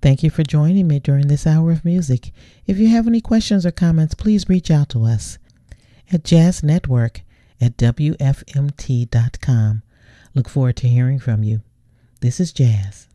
Thank you for joining me during this hour of music. If you have any questions or comments, please reach out to us at jazznetwork@wfmt.com. Look forward to hearing from you. This is Jazz.